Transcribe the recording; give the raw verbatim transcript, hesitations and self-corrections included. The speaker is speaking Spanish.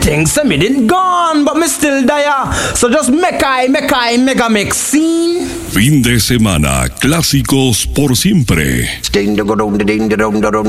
think say me didn't gone, but me still there. So just make I, make I, mega mix scene. Fin de semana, clásicos por siempre.